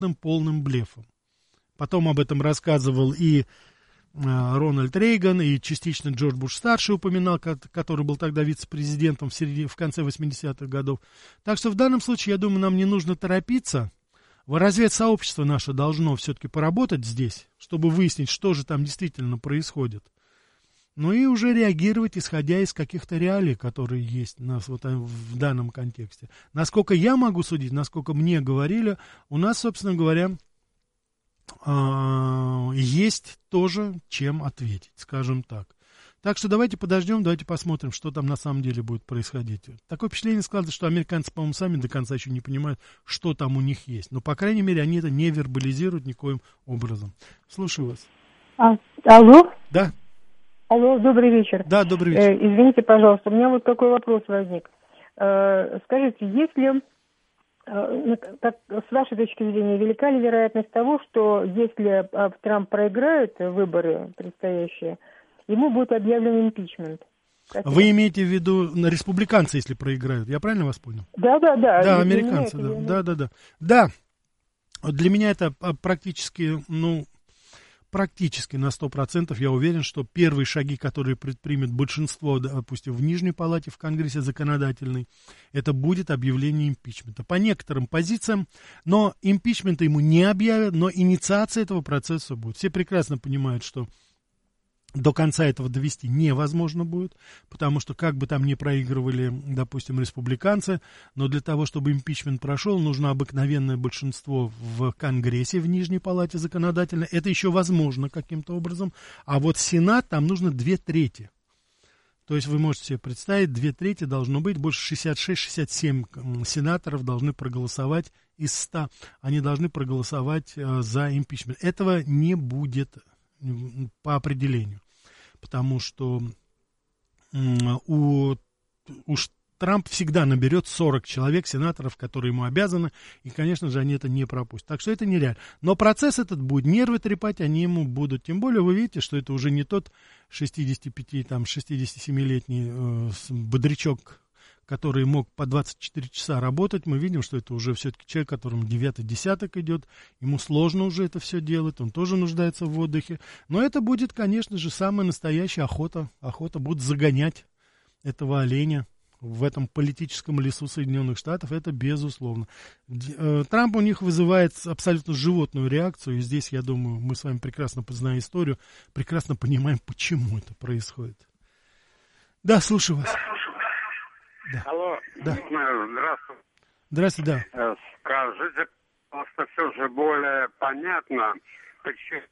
полным блефом. Потом об этом рассказывал и Рональд Рейган, и частично Джордж Буш-старший упоминал, который был тогда вице-президентом в конце 80-х годов. Так что в данном случае, я думаю, нам не нужно торопиться. Разведсообщество наше должно все-таки поработать здесь, чтобы выяснить, что же там действительно происходит. Ну и уже реагировать, исходя из каких-то реалий, которые есть у нас вот в данном контексте. Насколько я могу судить, насколько мне говорили, у нас, собственно говоря, есть тоже чем ответить, скажем так. Так что давайте подождем, давайте посмотрим, что там на самом деле будет происходить. Такое впечатление складывается, что американцы, по-моему, сами до конца еще не понимают, что там у них есть. Но, по крайней мере, они это не вербализируют никоим образом. Слушаю вас. Алло? Да. Алло, добрый вечер. Да, добрый вечер. Извините, пожалуйста, у меня вот такой вопрос возник. Скажите, если, с вашей точки зрения, велика ли вероятность того, что если Трамп проиграет выборы предстоящие, ему будет объявлен импичмент? Спасибо. Вы имеете в виду республиканцы, если проиграют? Я правильно вас понял? Да. Да, американцы, да. Да, для меня это практически на 100% я уверен, что первые шаги, которые предпримет большинство, допустим, в Нижней Палате, в Конгрессе законодательной, это будет объявление импичмента. По некоторым позициям, но импичмента ему не объявят, но инициация этого процесса будет. Все прекрасно понимают, что до конца этого довести невозможно будет, потому что как бы там ни проигрывали, допустим, республиканцы, но для того, чтобы импичмент прошел, нужно обыкновенное большинство в Конгрессе, в Нижней Палате законодательной. Это еще возможно каким-то образом. А вот Сенат, там нужно 2/3. То есть вы можете себе представить, 2/3 должно быть, больше 66-67 сенаторов должны проголосовать из 100. Они должны проголосовать за импичмент. Этого не будет по определению, потому что уж Трамп всегда наберет 40 человек, сенаторов, которые ему обязаны, и, конечно же, они это не пропустят. Так что это нереально. Но процесс этот будет, нервы трепать они ему будут. Тем более вы видите, что это уже не тот 65-67-летний бодрячок, который мог по 24 часа работать. Мы видим, что это уже все-таки человек, которому 9-й десяток идет, ему сложно уже это все делать, он тоже нуждается в отдыхе. Но это будет, конечно же, самая настоящая охота. Охота будет загонять этого оленя в этом политическом лесу Соединенных Штатов, это безусловно. Трамп у них вызывает абсолютно животную реакцию, и здесь, я думаю, мы с вами прекрасно познаем историю, прекрасно понимаем, почему это происходит. Да, слушаю вас. Да. Алло, да. Здравствуйте. Здравствуйте, да. Скажите, просто все же более понятно, почему...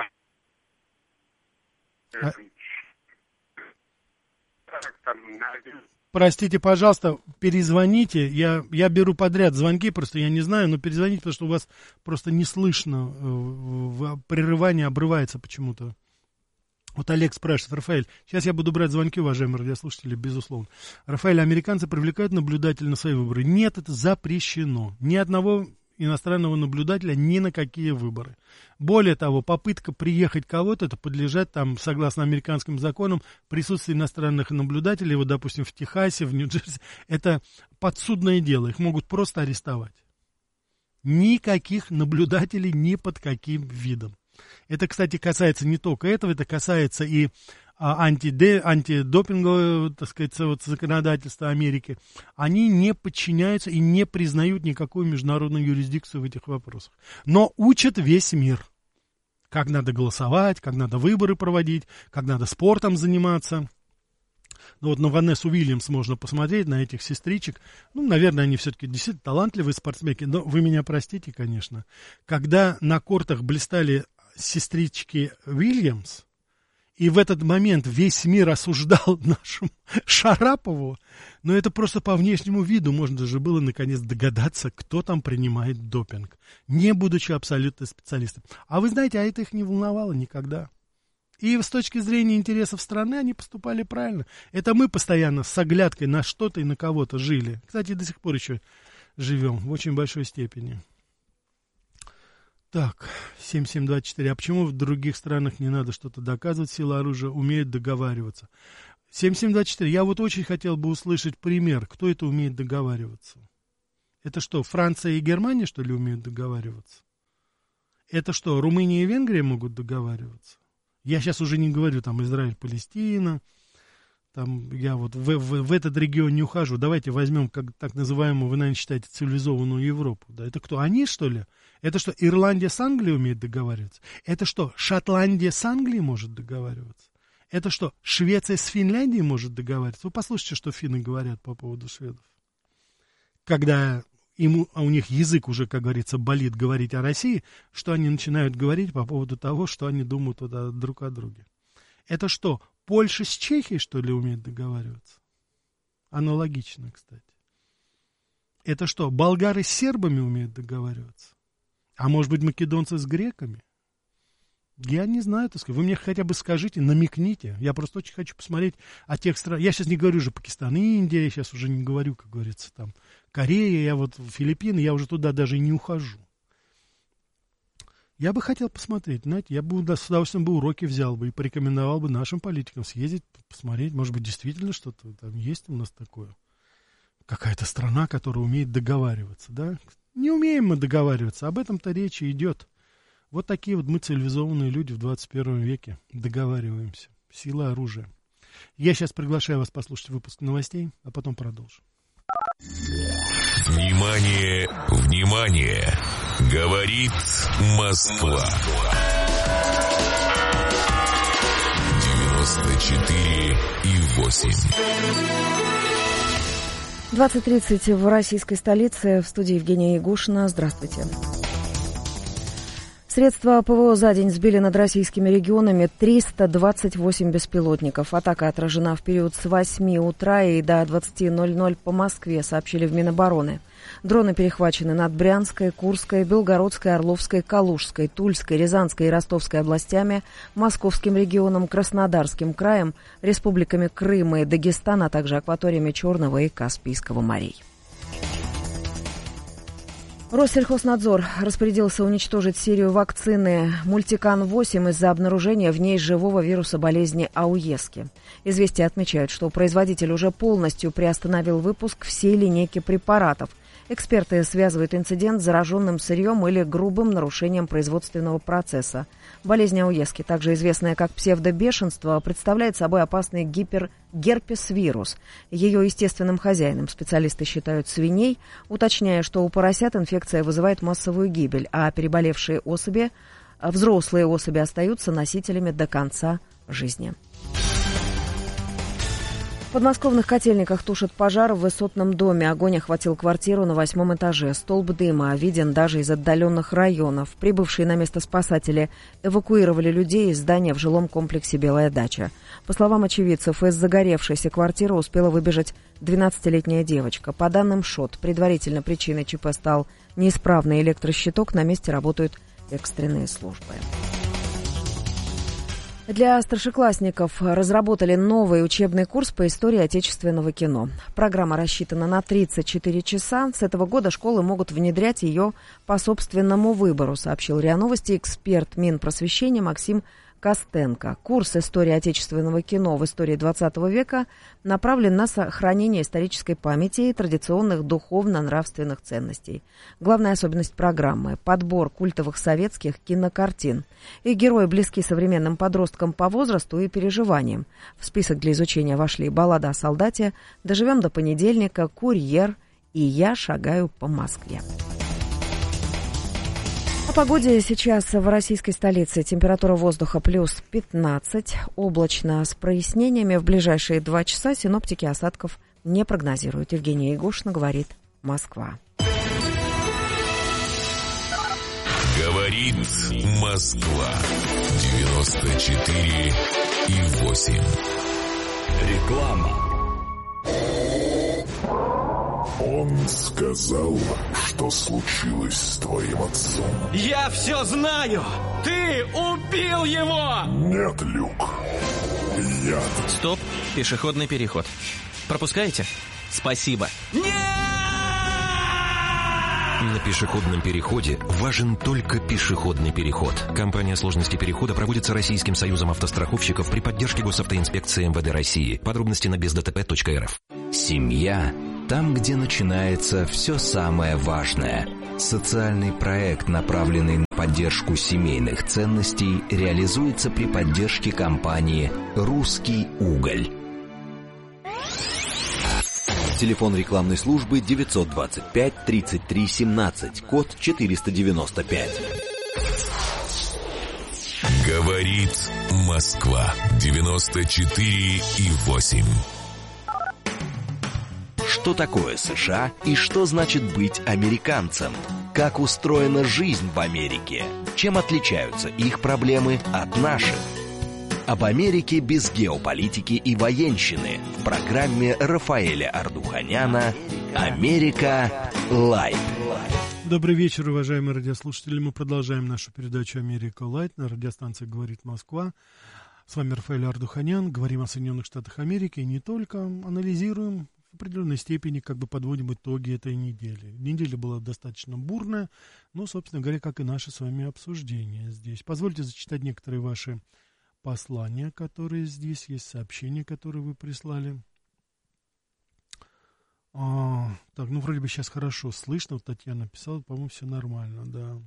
Простите, пожалуйста, перезвоните. Я беру подряд звонки, просто я не знаю, но перезвоните, потому что у вас просто не слышно. Прерывание обрывается почему-то. Вот Олег спрашивает, Рафаэль, сейчас я буду брать звонки, уважаемые радиослушатели, безусловно. Рафаэль, американцы привлекают наблюдателя на свои выборы? Нет, это запрещено. Ни одного иностранного наблюдателя ни на какие выборы. Более того, попытка приехать кого-то, это подлежит, там, согласно американским законам, присутствие иностранных наблюдателей, вот, допустим, в Техасе, в Нью-Джерси, это подсудное дело, их могут просто арестовать. Никаких наблюдателей ни под каким видом. Это, кстати, касается не только этого, это касается и антидопингового, так сказать, законодательства Америки. Они не подчиняются и не признают никакую международную юрисдикцию в этих вопросах. Но учат весь мир. Как надо голосовать, как надо выборы проводить, как надо спортом заниматься. Ну, вот на Ванессу Уильямс можно посмотреть, на этих сестричек. Ну, наверное, они все-таки действительно талантливые спортсменки. Но вы меня простите, конечно. Когда на кортах блистали сестрички Уильямс, и в этот момент весь мир осуждал нашу Шарапову, но это просто по внешнему виду можно же было наконец догадаться, кто там принимает допинг, не будучи абсолютно специалистом. А вы знаете, а это их не волновало никогда. И с точки зрения интересов страны они поступали правильно. Это мы постоянно с оглядкой на что-то и на кого-то жили. Кстати, до сих пор еще живем в очень большой степени. Так, 7724. А почему в других странах не надо что-то доказывать? Сила оружия умеют договариваться. 7724. Я вот очень хотел бы услышать пример, кто это умеет договариваться. Это что, Франция и Германия, что ли, умеют договариваться? Это что, Румыния и Венгрия могут договариваться? Я сейчас уже не говорю, там, Израиль, Палестина, там, я вот в этот регион не ухожу. Давайте возьмем, как так называемую, вы, наверное, считаете, цивилизованную Европу. Да? Это кто, они, что ли? Это что, Ирландия с Англией умеет договариваться? Это что, Шотландия с Англией может договариваться? Это что, Швеция с Финляндией может договариваться? Вы послушайте, что финны говорят по поводу шведов. Когда у них язык уже, как говорится, болит говорить о России, что они начинают говорить по поводу того, что они думают друг о друге. Это что, Польша с Чехией, что ли, умеет договариваться? Аналогично, кстати. Это что, болгары с сербами умеют договариваться? А может быть, македонцы с греками? Я не знаю, так сказать. Вы мне хотя бы скажите, намекните. Я просто очень хочу посмотреть о тех странах. Я сейчас не говорю уже Пакистан, Индия, я сейчас уже не говорю, как говорится, там, Корея, я вот Филиппины, я уже туда даже не ухожу. Я бы хотел посмотреть, знаете, я бы с удовольствием бы уроки взял бы и порекомендовал бы нашим политикам съездить, посмотреть, может быть, действительно что-то там есть у нас такое. Какая-то страна, которая умеет договариваться, да? Не умеем мы договариваться, об этом-то речь идет. Вот такие вот мы цивилизованные люди в 21 веке договариваемся. Сила оружия. Я сейчас приглашаю вас послушать выпуск новостей, а потом продолжим. Внимание, внимание! Говорит Москва. 94,8. 20:30 в российской столице. В студии Евгения Ягушина. Здравствуйте. Средства ПВО за день сбили над российскими регионами 328 беспилотников. Атака отражена в период с 8 утра и до 20:00 по Москве, сообщили в Минобороны. Дроны перехвачены над Брянской, Курской, Белгородской, Орловской, Калужской, Тульской, Рязанской и Ростовской областями, Московским регионом, Краснодарским краем, республиками Крым и Дагестан, а также акваториями Черного и Каспийского морей. Россельхознадзор распорядился уничтожить серию вакцины Мультикан-8 из-за обнаружения в ней живого вируса болезни Ауески. Известия отмечают, что производитель уже полностью приостановил выпуск всей линейки препаратов. Эксперты связывают инцидент с зараженным сырьем или грубым нарушением производственного процесса. Болезнь Ауески, также известная как псевдобешенство, представляет собой опасный герпес-вирус. Ее естественным хозяином специалисты считают свиней, уточняя, что у поросят инфекция вызывает массовую гибель, а переболевшие особи, взрослые особи, остаются носителями до конца жизни. В подмосковных Котельниках тушат пожар в высотном доме. Огонь охватил квартиру на 8 этаже. Столб дыма виден даже из отдаленных районов. Прибывшие на место спасатели эвакуировали людей из здания в жилом комплексе «Белая дача». По словам очевидцев, из загоревшейся квартиры успела выбежать 12-летняя девочка. По данным ШОТ, предварительно причиной ЧП стал неисправный электрощиток. На месте работают экстренные службы. Для старшеклассников разработали новый учебный курс по истории отечественного кино. Программа рассчитана на 34 часа. С этого года школы могут внедрять ее по собственному выбору, сообщил РИА Новости эксперт Минпросвещения Максим Костенко. Курс истории отечественного кино в истории 20 века направлен на сохранение исторической памяти и традиционных духовно-нравственных ценностей. Главная особенность программы – подбор культовых советских кинокартин. Их герои близки современным подросткам по возрасту и переживаниям. В список для изучения вошли «Баллада о солдате», «Доживем до понедельника», «Курьер» и «Я шагаю по Москве». О погоде сейчас в российской столице. Температура воздуха плюс 15, облачно с прояснениями. В ближайшие 2 часа синоптики осадков не прогнозируют. Евгения Ягушина, говорит Москва. Говорит Москва. 94,8. Реклама. Он сказал, что случилось с твоим отцом. Я все знаю! Ты убил его! Нет, Люк. Я... Стоп, пешеходный переход. Пропускаете? Спасибо. Нет! На пешеходном переходе важен только пешеходный переход. Кампания «Сложности перехода» проводится Российским союзом автостраховщиков при поддержке Госавтоинспекции МВД России. Подробности на бездтп.рф. Семья Там, где начинается все самое важное. Социальный проект, направленный на поддержку семейных ценностей, реализуется при поддержке компании «Русский уголь». Телефон рекламной службы 925-33-17, код 495. Говорит Москва, 94,8. Что такое США и что значит быть американцем? Как устроена жизнь в Америке? Чем отличаются их проблемы от наших? Об Америке без геополитики и военщины в программе Рафаэля Ардуханяна «Америка Лайт». Добрый вечер, уважаемые радиослушатели. Мы продолжаем нашу передачу «Америка Лайт» на радиостанции «Говорит Москва». С вами Рафаэль Ардуханян. Говорим о Соединенных Штатах Америки и не только. Анализируем в определенной степени, как бы подводим итоги этой недели. Неделя была достаточно бурная, но, собственно говоря, как и наши с вами обсуждения здесь. Позвольте зачитать некоторые ваши послания, которые здесь есть, сообщения, которые вы прислали. Так, ну вроде бы сейчас хорошо слышно. Вот Татьяна писала, по-моему, все нормально, да.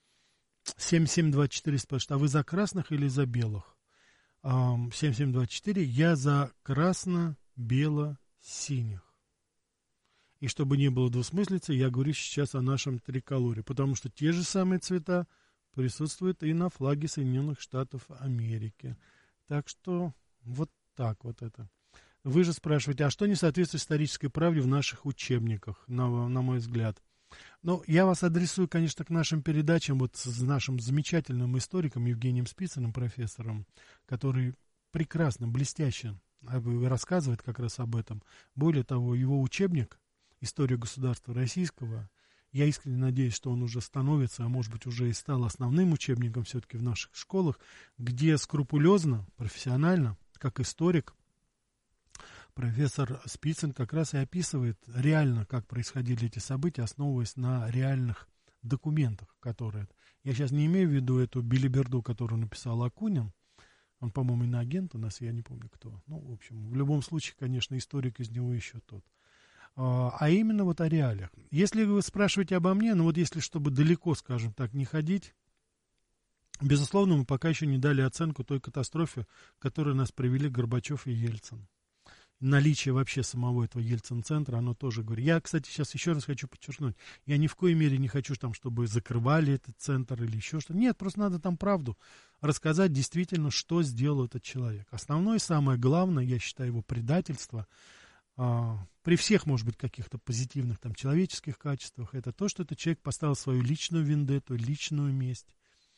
7724 спрашивает, а вы за красных или за белых? 7724, я за красно-бело-синих. И чтобы не было двусмыслицы, я говорю сейчас о нашем триколоре, потому что те же самые цвета присутствуют и на флаге Соединенных Штатов Америки. Так что вот так вот это. Вы же спрашиваете, а что не соответствует исторической правде в наших учебниках, на мой взгляд? Ну, я вас адресую, конечно, к нашим передачам, вот с нашим замечательным историком Евгением Спицыным, профессором, который прекрасно, блестяще рассказывает как раз об этом. Более того, его учебник «История государства российского», я искренне надеюсь, что он уже становится, а может быть уже и стал основным учебником все-таки в наших школах, где скрупулезно, профессионально, как историк, профессор Спицын как раз и описывает реально, как происходили эти события, основываясь на реальных документах, которые... Я сейчас не имею в виду эту билиберду, которую написал Акунин. Он, по-моему, иноагент у нас, я не помню кто. Ну, в общем, в любом случае, конечно, историк из него еще тот. А именно вот о реалиях. Если вы спрашиваете обо мне, ну вот если, чтобы далеко, скажем так, не ходить, безусловно, мы пока еще не дали оценку той катастрофе, к которой нас привели Горбачев и Ельцин. Наличие вообще самого этого Ельцин-центра, оно тоже говорит. Я, кстати, сейчас еще раз хочу подчеркнуть, я ни в коей мере не хочу, там, чтобы закрывали этот центр или еще что-то. Нет, просто надо там правду рассказать действительно, что сделал этот человек. Основное, самое главное, я считаю, его предательство, при всех, может быть, каких-то позитивных там человеческих качествах, это то, что этот человек поставил свою личную вендетту, личную месть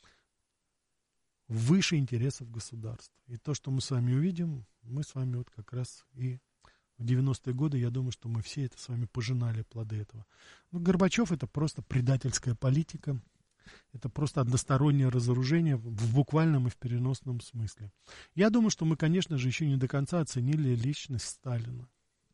выше интересов государства. И то, что мы с вами увидим, мы с вами вот как раз и в 90-е годы, я думаю, что мы все это с вами пожинали плоды этого. Ну, Горбачев — это просто предательская политика, это просто одностороннее разоружение в буквальном и в переносном смысле. Я думаю, что мы, конечно же, еще не до конца оценили личность Сталина.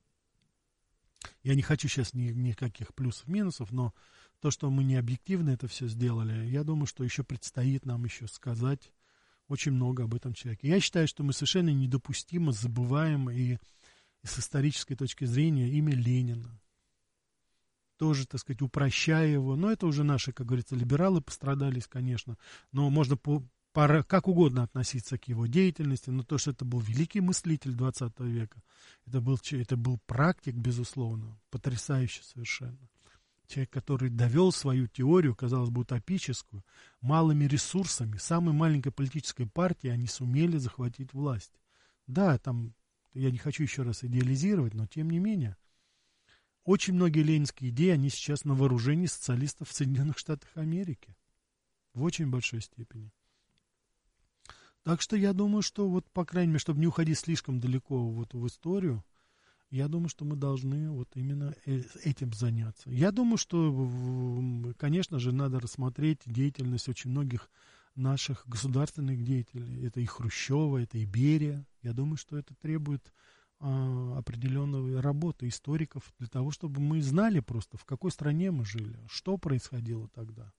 Я не хочу сейчас никаких плюсов-минусов, но то, что мы не объективно это все сделали, я думаю, что еще предстоит нам еще сказать очень много об этом человеке. Я считаю, что мы совершенно недопустимо забываем и с исторической точки зрения имя Ленина. Тоже, так сказать, упрощая его. Но это уже наши, как говорится, либералы пострадались, конечно. Но можно как угодно относиться к его деятельности, но то, что это был великий мыслитель 20 века, это был практик, безусловно, потрясающий совершенно. Человек, который довел свою теорию, казалось бы, утопическую, малыми ресурсами, самой маленькой политической партии они сумели захватить власть. Да, там, я не хочу еще раз идеализировать, но тем не менее, очень многие ленинские идеи, они сейчас на вооружении социалистов в Соединенных Штатах Америки. В очень большой степени. Так что я думаю, что вот, по крайней мере, чтобы не уходить слишком далеко вот в историю, я думаю, что мы должны вот именно этим заняться. Я думаю, что, конечно же, надо рассмотреть деятельность очень многих наших государственных деятелей. Это и Хрущева, это и Берия. Я думаю, что это требует определенной работы историков для того, чтобы мы знали просто, в какой стране мы жили, что происходило тогда,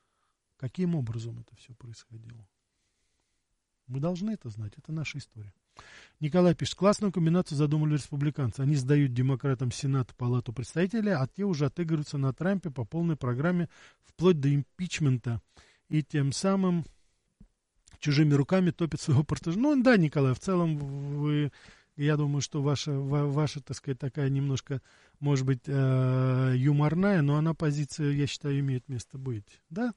каким образом это все происходило. Мы должны это знать, это наша история. Николай пишет, классную комбинацию задумали республиканцы. Они сдают демократам Сенат, Палату представителей, а те уже отыгрываются на Трампе по полной программе вплоть до импичмента. И тем самым чужими руками топят своего партнера. Ну да, Николай, в целом я думаю, что ваша, так сказать, такая немножко, может быть, юморная, но она позиция, я считаю, имеет место быть. Да.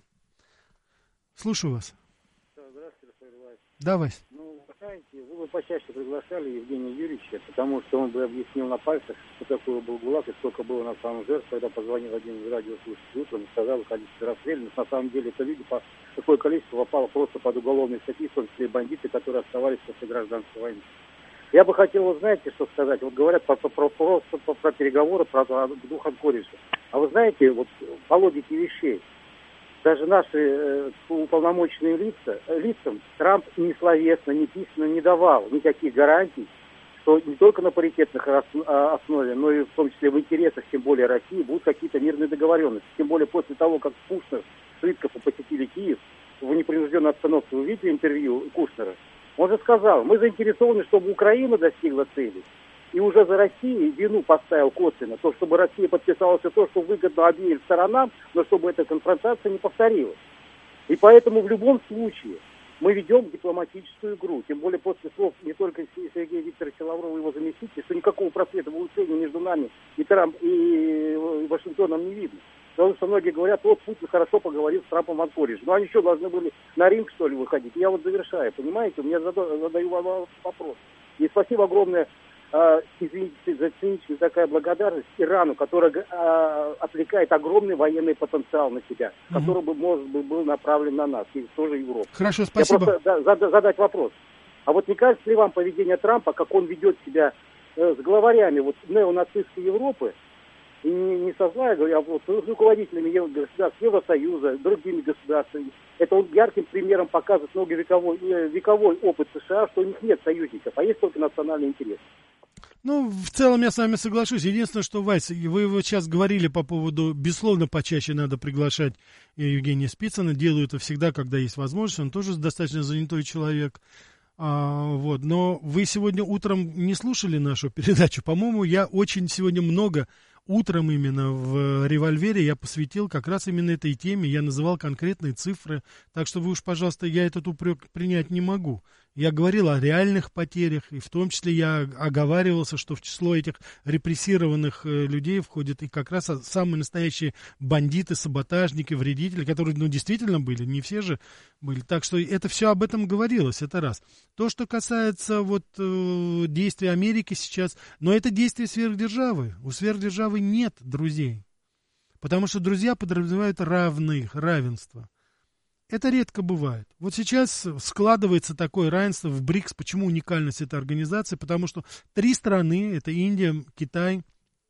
Слушаю вас. Здравствуйте, Рафаэль Владимирович. Да, Вась. Ну, знаете, вы бы почаще приглашали Евгения Юрьевича, потому что он бы объяснил на пальцах, что такое был ГУЛАГ и сколько было на самом жертв, когда позвонил один из радиослушателей утром и сказал количество расстрелянных. На самом деле это люди, какое количество попало просто под уголовные статьи, в том числе и бандиты, которые оставались после гражданской войны. Я бы хотел, вы знаете, что сказать. Вот говорят про переговоры, про дух Анкориджа. А вы знаете, вот по логике вещей, даже наши уполномоченные лицам Трамп ни словесно, ни письменно не давал никаких гарантий, что не только на паритетных основе, но и в том числе в интересах, тем более России, будут какие-то мирные договоренности. Тем более после того, как Кушнер с Рытков посетили Киев в непринужденной обстановке. Вы видели интервью Кушнера? Он же сказал, мы заинтересованы, чтобы Украина достигла цели. И уже за Россией вину поставил косвенно, то, чтобы Россия подписала все то, что выгодно обеим сторонам, но чтобы эта конфронтация не повторилась. И поэтому в любом случае мы ведем дипломатическую игру. Тем более после слов не только Сергея Викторовича Лаврова и его заместителя, что никакого просвета в улучшении между нами и Вашингтоном не видно. Потому что многие говорят, вот Путин хорошо поговорил с Трампом в Анкоридже. Ну они что, должны были на ринг, что ли, выходить? Я вот завершаю, понимаете? Я задаю вам вопрос. И спасибо огромное, извините за циничную такая благодарность Ирану, которая отвлекает огромный военный потенциал на себя, который бы, может быть, был направлен на нас, и тоже Европу. Хорошо, спасибо. Я просто задать вопрос. А вот не кажется ли вам поведение Трампа, как он ведет себя с главарями вот неонацистской Европы, и не со зла, а вот с руководителями государств Евросоюза, другими государствами. Это он ярким примером показывает вековой опыт США, что у них нет союзников, а есть только национальный интерес. Ну, в целом я с вами соглашусь. Единственное, что, Вась, вы вот сейчас говорили по поводу, безусловно, почаще надо приглашать Евгения Спицына. Делаю это всегда, когда есть возможность. Он тоже достаточно занятой человек. Вот. Но вы сегодня утром не слушали нашу передачу. По-моему, я очень сегодня много утром именно в «Револьвере» я посвятил как раз именно этой теме. Я называл конкретные цифры. Так что вы уж, пожалуйста, я этот упрек принять не могу. Я говорил о реальных потерях, и в том числе я оговаривался, что в число этих репрессированных людей входят и как раз самые настоящие бандиты, саботажники, вредители, которые, ну, действительно были, не все же были. Так что это все об этом говорилось, это раз. То, что касается вот действий Америки сейчас, но это действия сверхдержавы. У сверхдержавы нет друзей, потому что друзья подразумевают равенство. Это редко бывает. Вот сейчас складывается такое равенство в БРИКС. Почему уникальность этой организации? Потому что 3 страны, это Индия, Китай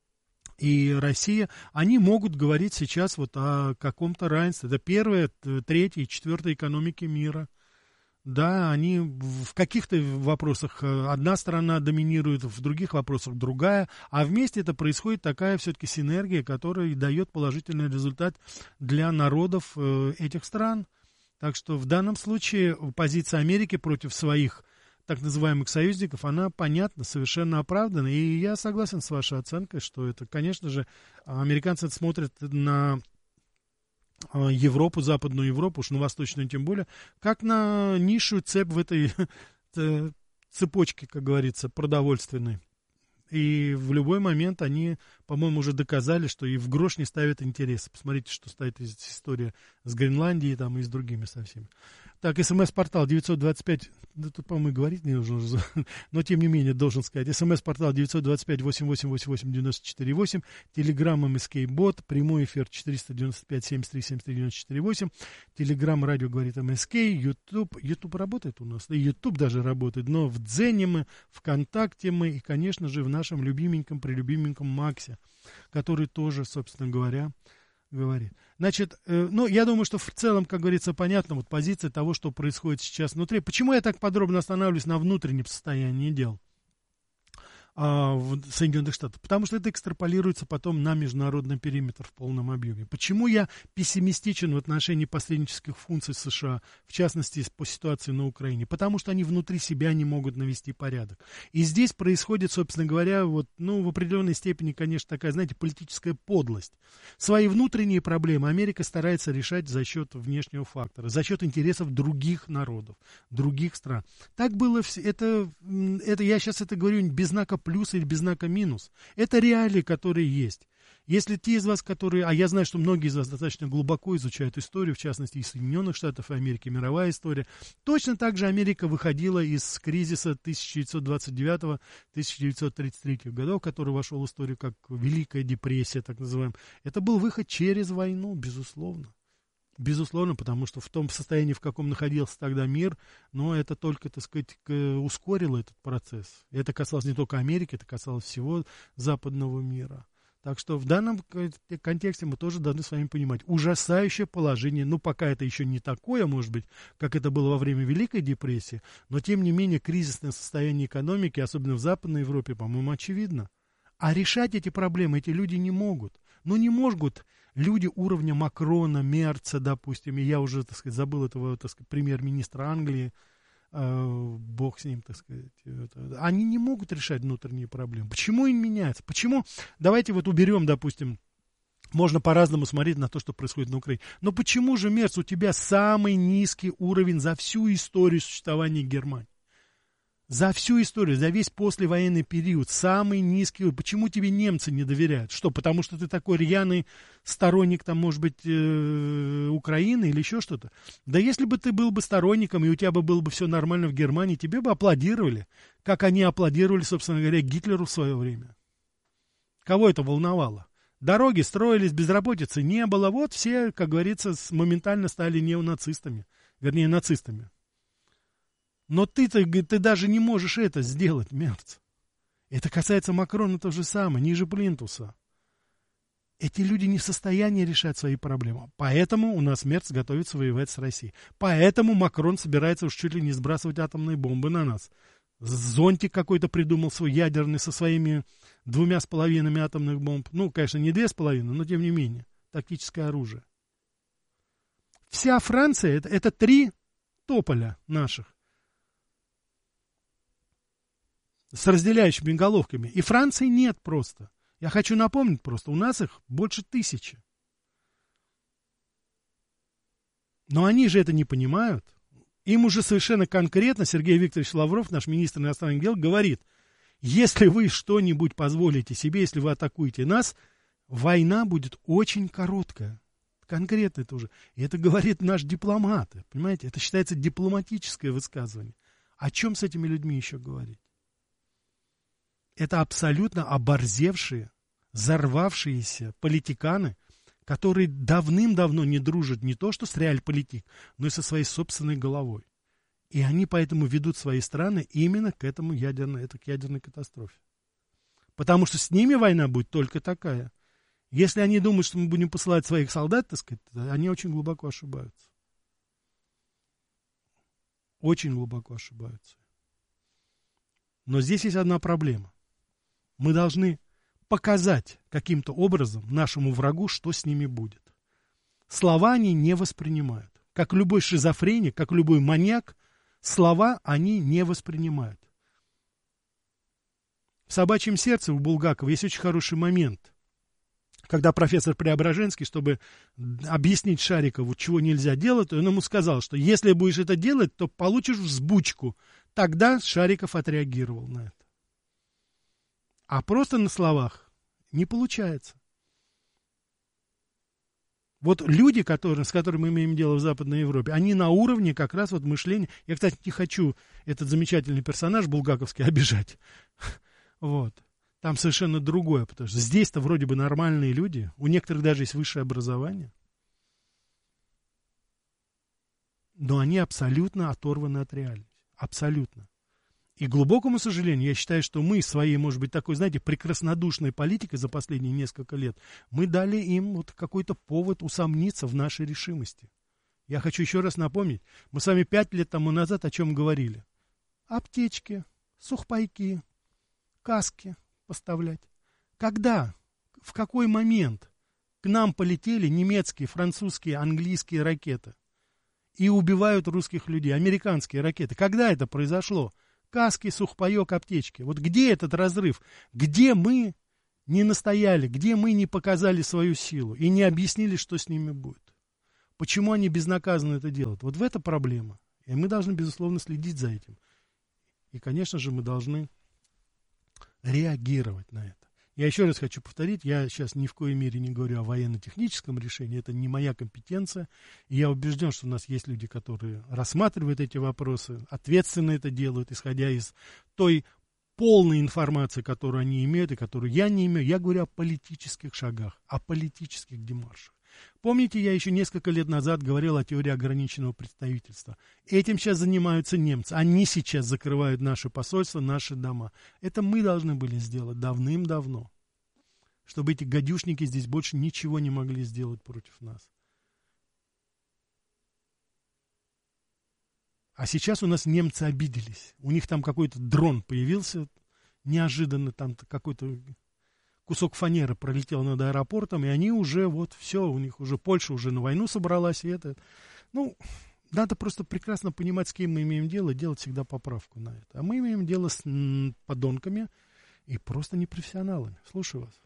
и Россия, они могут говорить сейчас вот о каком-то равенстве. Это 1, 3 и 4 экономики мира. Да, они в каких-то вопросах одна страна доминирует, в других вопросах другая, а вместе это происходит такая все-таки синергия, которая дает положительный результат для народов этих стран. Так что в данном случае позиция Америки против своих так называемых союзников, она понятна, совершенно оправдана. И я согласен с вашей оценкой, что это, конечно же, американцы смотрят на Европу, Западную Европу, уж на Восточную тем более, как на низшую цепь в этой цепочке, как говорится, продовольственной. И в любой момент они, по-моему, уже доказали, что и в грош не ставят интересы. Посмотрите, что стоит история с Гренландией там, и с другими со всеми. Так, СМС-портал 925, да тут, по-моему, говорить не нужно, но тем не менее должен сказать. СМС-портал 925-88-88-94-8, Телеграм МСК-бот, прямой эфир 495-73-73-94-8, Телеграм радио говорит МСК, Ютуб работает у нас, и Ютуб даже работает, но в Дзене мы, ВКонтакте мы, и, конечно же, в нашем любименьком, прелюбименьком Максе, который тоже, собственно говоря, говорит. Значит, ну, я думаю, что в целом, как говорится, понятна вот позиция того, что происходит сейчас внутри. Почему я так подробно останавливаюсь на внутреннем состоянии дел? в Соединенных Штатах, потому что это экстраполируется потом на международный периметр в полном объеме. Почему я пессимистичен в отношении посреднических функций США, в частности, по ситуации на Украине? Потому что они внутри себя не могут навести порядок. И здесь происходит, собственно говоря, в определенной степени, конечно, такая, знаете, политическая подлость. Свои внутренние проблемы Америка старается решать за счет внешнего фактора, за счет интересов других народов, других стран. Так было, это я сейчас это говорю без знака плюс или без знака минус. Это реалии, которые есть. Если те из вас, которые... А я знаю, что многие из вас достаточно глубоко изучают историю, в частности, из Соединенных Штатов Америки, мировая история. Точно так же Америка выходила из кризиса 1929-1933 годов, который вошел в историю как Великая депрессия, так называемая. Это был выход через войну, безусловно. Безусловно, потому что в том состоянии, в каком находился тогда мир, но это только, так сказать, ускорило этот процесс. Это касалось не только Америки, это касалось всего западного мира. Так что в данном контексте мы тоже должны с вами понимать. Ужасающее положение, пока это еще не такое, может быть, как это было во время Великой депрессии, но тем не менее кризисное состояние экономики, особенно в Западной Европе, по-моему, очевидно. А решать эти проблемы эти люди не могут. Не могут люди уровня Макрона, Мерца, допустим, и я уже, так сказать, забыл этого, так сказать, премьер-министра Англии, бог с ним, так сказать, они не могут решать внутренние проблемы. Почему им меняется? Почему? Давайте уберем, допустим, можно по-разному смотреть на то, что происходит на Украине. Но почему же, Мерц, у тебя самый низкий уровень за всю историю существования Германии? За всю историю, за весь послевоенный период, самый низкий уровень. Почему тебе немцы не доверяют? Что, потому что ты такой рьяный сторонник, там, может быть, Украины или еще что-то? Да если бы ты был бы сторонником, и у тебя было бы все нормально в Германии, тебе бы аплодировали, как они аплодировали, собственно говоря, Гитлеру в свое время. Кого это волновало? Дороги строились, безработицы не было. Вот все, как говорится, моментально стали неонацистами, вернее, нацистами. Но ты даже не можешь это сделать, Мерц. Это касается Макрона то же самое, ниже плинтуса. Эти люди не в состоянии решать свои проблемы. Поэтому у нас Мерц готовится воевать с Россией. Поэтому Макрон собирается уж чуть ли не сбрасывать атомные бомбы на нас. Зонтик какой-то придумал свой ядерный со своими 2,5 атомных бомб. Конечно, не 2,5, но тем не менее. Тактическое оружие. Вся Франция это 3 тополя наших. С разделяющими головками. И Франции нет просто. Я хочу напомнить просто, у нас их больше 1000. Но они же это не понимают. Им уже совершенно конкретно Сергей Викторович Лавров, наш министр иностранных дел, говорит, если вы что-нибудь позволите себе, если вы атакуете нас, война будет очень короткая. Конкретно это уже. И это говорит наш дипломат. Понимаете, это считается дипломатическое высказывание. О чем с этими людьми еще говорить? Это абсолютно оборзевшие, взорвавшиеся политиканы, которые давным-давно не дружат не то что с реальполитик, но и со своей собственной головой. И они поэтому ведут свои страны именно к этому ядерной катастрофе. Потому что с ними война будет только такая. Если они думают, что мы будем посылать своих солдат, так сказать, они очень глубоко ошибаются. Очень глубоко ошибаются. Но здесь есть одна проблема. Мы должны показать каким-то образом нашему врагу, что с ними будет. Слова они не воспринимают. Как любой шизофреник, как любой маньяк, слова они не воспринимают. В «Собачьем сердце» у Булгакова есть очень хороший момент, когда профессор Преображенский, чтобы объяснить Шарикову, чего нельзя делать, он ему сказал, что если будешь это делать, то получишь взбучку. Тогда Шариков отреагировал на это. А просто на словах не получается. Вот люди, с которыми мы имеем дело в Западной Европе, они на уровне как раз мышления. Я, кстати, не хочу этот замечательный персонаж булгаковский обижать. Вот. Там совершенно другое, потому что здесь-то вроде бы нормальные люди, у некоторых даже есть высшее образование, но они абсолютно оторваны от реальности. Абсолютно. И, к глубокому сожалению, я считаю, что мы своей, может быть, такой, знаете, прекраснодушной политикой за последние несколько лет, мы дали им какой-то повод усомниться в нашей решимости. Я хочу еще раз напомнить, мы с вами 5 лет тому назад о чем говорили? Аптечки, сухпайки, каски поставлять. Когда, в какой момент к нам полетели немецкие, французские, английские ракеты и убивают русских людей, американские ракеты? Когда это произошло? Каски, сухпайок, аптечки. Вот где этот разрыв? Где мы не настояли, где мы не показали свою силу и не объяснили, что с ними будет? Почему они безнаказанно это делают? Вот в это проблема. И мы должны, безусловно, следить за этим. И, конечно же, мы должны реагировать на это. Я еще раз хочу повторить, я сейчас ни в коей мере не говорю о военно-техническом решении, это не моя компетенция. И я убежден, что у нас есть люди, которые рассматривают эти вопросы, ответственно это делают, исходя из той полной информации, которую они имеют и которую я не имею. Я говорю о политических шагах, о политических демаршах. Помните, я еще несколько лет назад говорил о теории ограниченного представительства. Этим сейчас занимаются немцы. Они сейчас закрывают наши посольства, наши дома. Это мы должны были сделать давным-давно, чтобы эти гадюшники здесь больше ничего не могли сделать против нас. А сейчас у нас немцы обиделись. У них там какой-то дрон появился неожиданно, там какой-то кусок фанеры пролетел над аэропортом, и они уже, вот, все, у них уже Польша уже на войну собралась, и это, ну, надо просто прекрасно понимать, с кем мы имеем дело, делать всегда поправку на это. А мы имеем дело с подонками и просто непрофессионалами. Слушаю вас.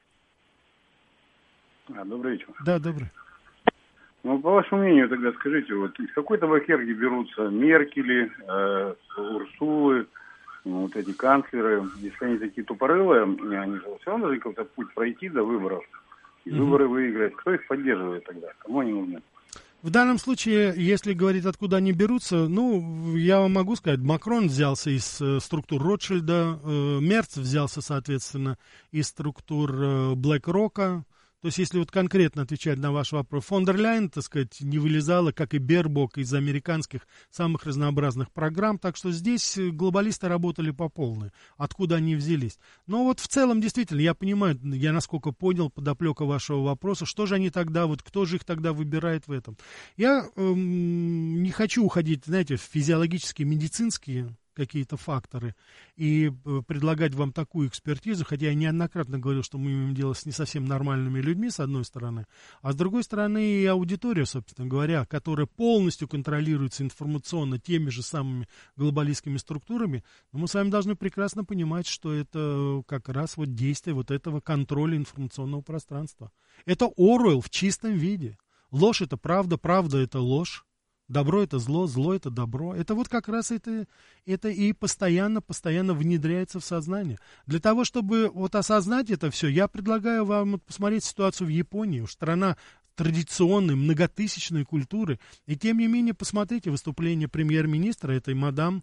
Добрый вечер. Да, добрый. Ну, по вашему мнению, тогда скажите, вот из какой табакерки берутся Меркели, Урсулы, вот эти канцлеры, если они такие тупорылые, они же все равно должны какой-то путь пройти до выборов, и выборы выиграть. Кто их поддерживает тогда? Кому они нужны? В данном случае, если говорить, откуда они берутся, ну, я вам могу сказать, Макрон взялся из структур Ротшильда, Мерц взялся, соответственно, из структур Блэк-Рока. То есть, если вот конкретно отвечать на ваш вопрос, фон дер Ляйен, так сказать, не вылезала, как и Бербок, из американских самых разнообразных программ, так что здесь глобалисты работали по полной, откуда они взялись. Но вот в целом, действительно, я понимаю, я насколько понял подоплека вашего вопроса, что же они тогда, вот кто же их тогда выбирает в этом. Я не хочу уходить, знаете, в физиологические, медицинские какие-то факторы и предлагать вам такую экспертизу, хотя я неоднократно говорил, что мы имеем дело с не совсем нормальными людьми, с одной стороны, а с другой стороны и аудитория, собственно говоря, которая полностью контролируется информационно теми же самыми глобалистскими структурами, но мы с вами должны прекрасно понимать, что это как раз вот действие вот этого контроля информационного пространства. Это Оруэлл в чистом виде. Ложь — это правда, правда — это ложь. Добро — это зло, зло — это добро. Это вот как раз это и постоянно внедряется в сознание. Для того, чтобы вот осознать это все, я предлагаю вам посмотреть ситуацию в Японии. Страна традиционной, многотысячной культуры. И тем не менее, посмотрите выступление премьер-министра, этой мадам,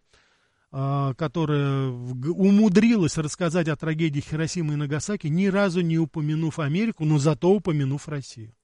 которая умудрилась рассказать о трагедии Хиросимы и Нагасаки, ни разу не упомянув Америку, но зато упомянув Россию.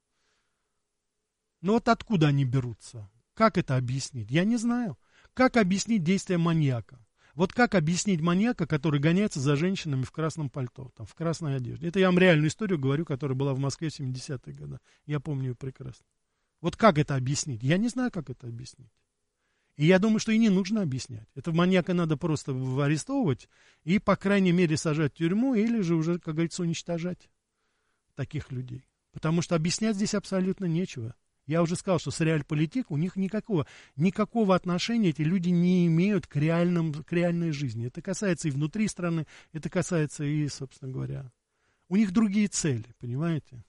Но вот откуда они берутся? Как это объяснить? Я не знаю. Как объяснить действия маньяка? Вот как объяснить маньяка, который гоняется за женщинами в красном пальто, там, в красной одежде? Это я вам реальную историю говорю, которая была в Москве в 70-е годы. Я помню ее прекрасно. Вот как это объяснить? Я не знаю, как это объяснить. И я думаю, что и не нужно объяснять. Это маньяка надо просто арестовывать и, по крайней мере, сажать в тюрьму или же уже, как говорится, уничтожать таких людей. Потому что объяснять здесь абсолютно нечего. Я уже сказал, что с реальполитик у них никакого отношения эти люди не имеют к реальной жизни. Это касается и внутри страны, это касается и, собственно говоря, у них другие цели, понимаете?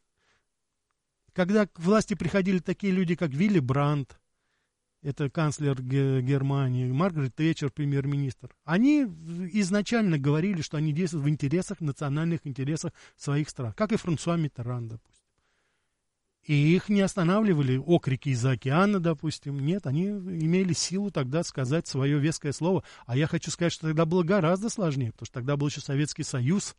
Когда к власти приходили такие люди, как Вилли Брандт, это канцлер Германии, Маргарет Тэтчер, премьер-министр, они изначально говорили, что они действуют в интересах, национальных интересах своих стран, как и Франсуа Миттеран, допустим. И их не останавливали окрики из-за океана, допустим. Нет, они имели силу тогда сказать свое веское слово. А я хочу сказать, что тогда было гораздо сложнее, потому что тогда был еще Советский Союз.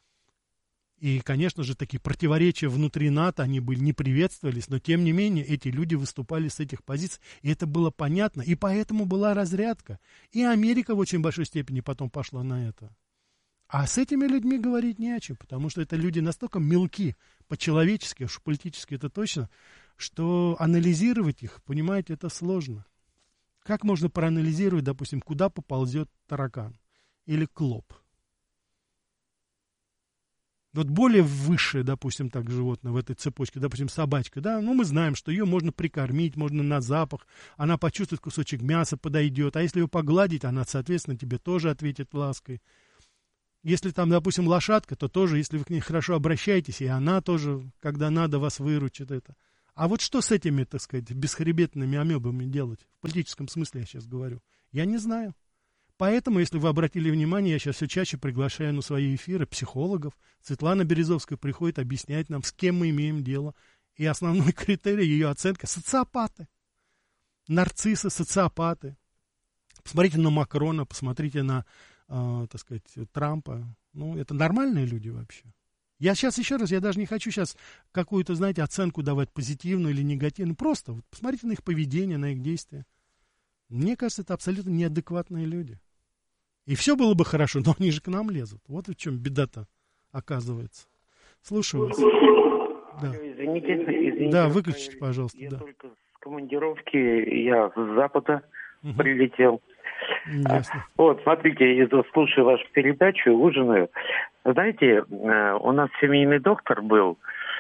И, конечно же, такие противоречия внутри НАТО, они не приветствовались, но, тем не менее, эти люди выступали с этих позиций, и это было понятно, и поэтому была разрядка. И Америка в очень большой степени потом пошла на это. А с этими людьми говорить не о чем, потому что это люди настолько мелки, по-человечески, уж политически это точно, что анализировать их, понимаете, это сложно. Как можно проанализировать, допустим, куда поползет таракан или клоп? Вот более высшее, допустим, так животное в этой цепочке, допустим, собачка, да, ну, мы знаем, что ее можно прикормить, можно на запах, она почувствует кусочек мяса, подойдет, а если ее погладить, она, соответственно, тебе тоже ответит лаской. Если там, допустим, лошадка, то тоже, если вы к ней хорошо обращаетесь, и она тоже, когда надо, вас выручит это. А вот что с этими, так сказать, бесхребетными амебами делать? В политическом смысле я сейчас говорю. Я не знаю. Поэтому, если вы обратили внимание, я сейчас все чаще приглашаю на свои эфиры психологов. Светлана Березовская приходит объяснять нам, с кем мы имеем дело. И основной критерий ее оценка – социопаты. Нарциссы, социопаты. Посмотрите на Макрона, посмотрите на, так сказать, Трампа. Ну, это нормальные люди вообще. Я сейчас еще раз, я даже не хочу сейчас какую-то, знаете, оценку давать позитивную или негативную. Просто вот посмотрите на их поведение, на их действия. Мне кажется, это абсолютно неадекватные люди. И все было бы хорошо, но они же к нам лезут. Вот в чем беда-то оказывается. Слушаю вас. Да. Извините. Да, выключите, пожалуйста. Я да. только с командировки, я с Запада прилетел. Ясно. Вот, смотрите, я слушаю вашу передачу, ужинаю. Знаете, у нас семейный доктор был.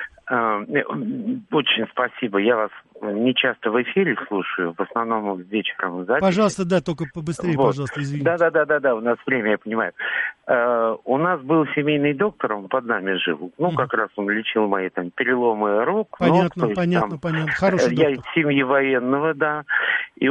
Очень спасибо. Я вас не часто в эфире слушаю, в основном вечером в записи. Пожалуйста, да, только побыстрее, вот. Пожалуйста, извините. Да, у нас время, я понимаю. У нас был семейный доктор, он под нами жил. Ну, как раз он лечил мои там переломы рук. Понятно, ног, понятно. Хороший доктор. Я из семьи военного, да. И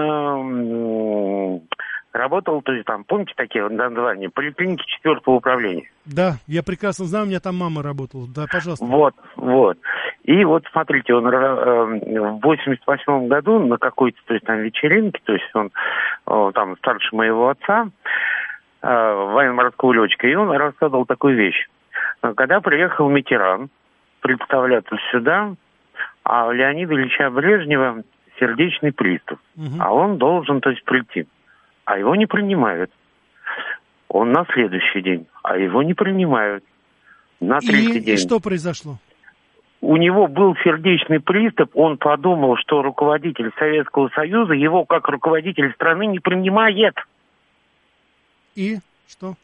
он работал, то есть там, помните такие названия, поликлиники 4-го управления? Да, я прекрасно знаю, у меня там мама работала. Да, пожалуйста. Вот. И вот, смотрите, он в 88-м году на какой-то, то есть там вечеринке, то есть он там старше моего отца, военно-морского летчика, и он рассказывал такую вещь. Когда приехал Миттеран представляться сюда, а у Леонида Ильича Брежнева сердечный приступ, а он должен, то есть, прийти. А его не принимают. Он на следующий день, а его не принимают. На третий день. И что произошло? У него был сердечный приступ, он подумал, что руководитель Советского Союза его как руководитель страны не принимает. И что?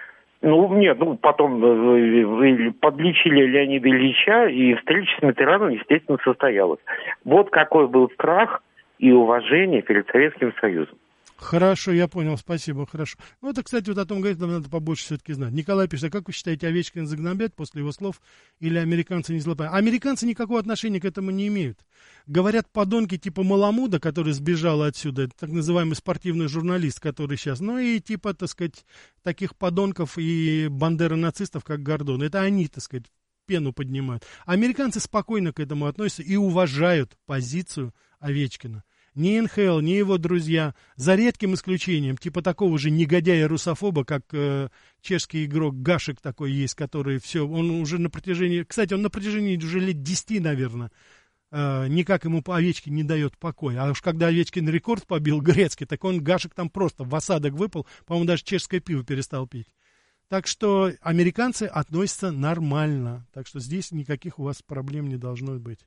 Потом подлечили Леонида Ильича, и встреча с Миттераном, естественно, состоялась. Вот какой был страх и уважение перед Советским Союзом. Хорошо, я понял, спасибо, хорошо. Ну, это, кстати, вот о том говорит, нам надо побольше все-таки знать. Николай пишет, а как вы считаете, Овечкин загнобят после его слов или американцы не злопамятны? Американцы никакого отношения к этому не имеют. Говорят, подонки типа Маламуда, который сбежал отсюда, так называемый спортивный журналист, который сейчас, ну и типа, так сказать, таких подонков и бандеро-нацистов, как Гордон. Это они, так сказать, пену поднимают. Американцы спокойно к этому относятся и уважают позицию Овечкина. Ни НХЛ, ни его друзья, за редким исключением, типа такого же негодяя-русофоба, как чешский игрок Гашек такой есть, который все, он уже на протяжении, кстати, он на протяжении уже лет 10, наверное, никак ему Овечкин не дает покоя. А уж когда Овечкин рекорд побил грецкий, так он Гашек там просто в осадок выпал, по-моему, даже чешское пиво перестал пить. Так что американцы относятся нормально, так что здесь никаких у вас проблем не должно быть.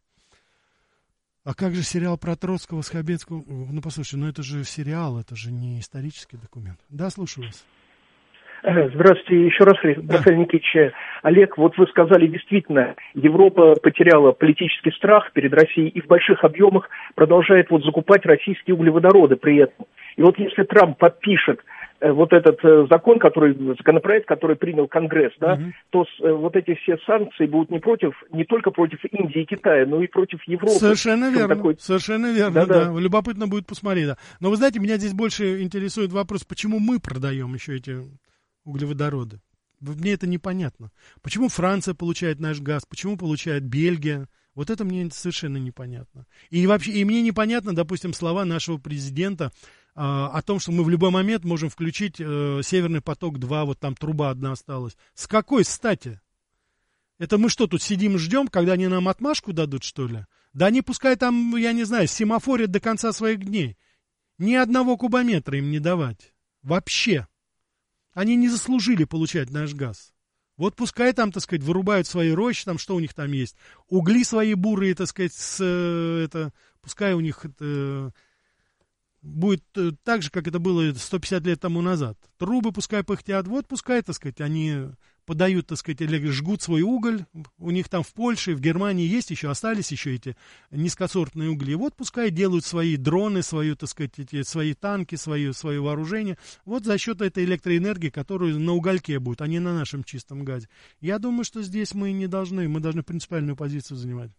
А как же сериал про Троцкого с Хабенского? Ну, послушай, это же сериал, это же не исторический документ. Да, слушаю вас. Здравствуйте еще раз, Рафаэль Никитич. Олег, вот вы сказали, действительно, Европа потеряла политический страх перед Россией и в больших объемах продолжает вот закупать российские углеводороды при этом. И вот если Трамп подпишет вот этот законопроект, который принял Конгресс, да, то вот эти все санкции будут не только против Индии и Китая, но и против Европы. Совершенно верно, совершенно верно, да. Любопытно будет посмотреть, да. Но вы знаете, меня здесь больше интересует вопрос, почему мы продаем еще эти углеводороды. Мне это непонятно. Почему Франция получает наш газ, почему получает Бельгия? Вот это мне совершенно непонятно. И вообще, и мне непонятно, допустим, слова нашего президента о том, что мы в любой момент можем включить Северный поток-2, вот там труба одна осталась. С какой стати? Это мы что, тут сидим и ждем, когда они нам отмашку дадут, что ли? Да они пускай там, я не знаю, семафорят до конца своих дней. Ни одного кубометра им не давать. Вообще. Они не заслужили получать наш газ. Вот пускай там, так сказать, вырубают свои рощи, там что у них там есть. Угли свои бурые, так сказать, пускай у них будет так же, как это было 150 лет тому назад. Трубы пускай пыхтят, вот пускай, так сказать, они подают, так сказать, или жгут свой уголь. У них там в Польше, в Германии есть еще, остались еще эти низкосортные угли. Вот пускай делают свои дроны, свою, так сказать, свои танки, свое вооружение. Вот за счет этой электроэнергии, которую на угольке будет, а не на нашем чистом газе. Я думаю, что здесь мы должны принципиальную позицию занимать.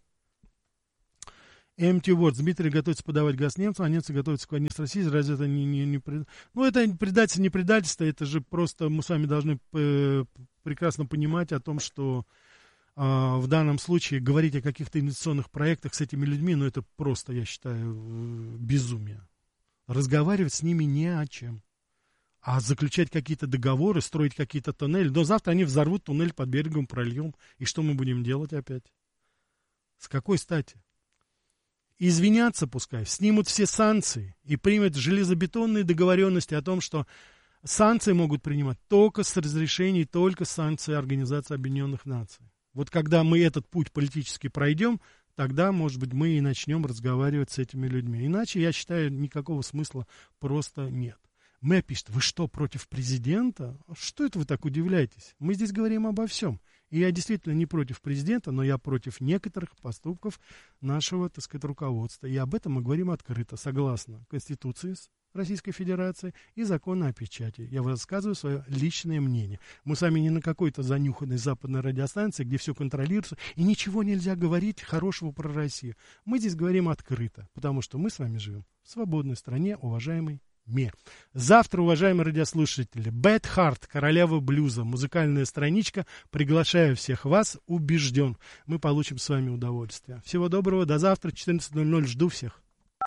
Empty Words. Дмитрий готовится подавать газ немцам, а немцы готовятся к войне с Россией. Разве это Ну, это предательство, не предательство, это же просто мы с вами должны прекрасно понимать о том, что в данном случае говорить о каких-то инвестиционных проектах с этими людьми, ну, это просто, я считаю, безумие. Разговаривать с ними не о чем. А заключать какие-то договоры, строить какие-то туннели. Но завтра они взорвут туннель под берегом, прольем. И что мы будем делать опять? С какой стати? Извиняться пускай, снимут все санкции и примут железобетонные договоренности о том, что санкции могут принимать только с разрешений, только с санкций Организации Объединенных Наций. Вот когда мы этот путь политически пройдем, тогда, может быть, мы и начнем разговаривать с этими людьми. Иначе, я считаю, никакого смысла просто нет. Мэ пишет: вы что, против президента? Что это вы так удивляетесь? Мы здесь говорим обо всем. И я действительно не против президента, но я против некоторых поступков нашего, так сказать, руководства. И об этом мы говорим открыто, согласно Конституции Российской Федерации и закону о печати. Я высказываю свое личное мнение. Мы с вами не на какой-то занюханной западной радиостанции, где все контролируется, и ничего нельзя говорить хорошего про Россию. Мы здесь говорим открыто, потому что мы с вами живем в свободной стране, уважаемый мир. Завтра, уважаемые радиослушатели, Бет Харт, королева блюза, музыкальная страничка. Приглашаю всех вас, убежден. Мы получим с вами удовольствие. Всего доброго, до завтра, 14:00. Жду всех.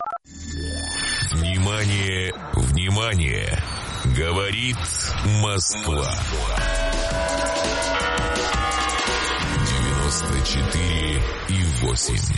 Внимание, внимание! Говорит Москва. 94,8.